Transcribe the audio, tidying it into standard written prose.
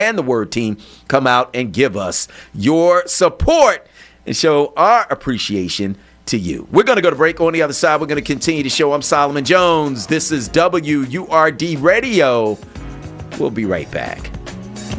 and the Word team come out and give us your support and show our appreciation to you. We're going to go to break. On the other side, we're going to continue the show. I'm Solomon Jones. This is WURD Radio. We'll be right back.